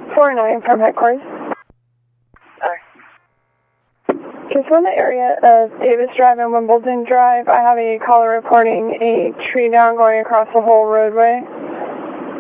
4-9 from headquarters. Sorry. Just from the area of Davis Drive and Wimbledon Drive, I have a caller reporting a tree down going across the whole roadway.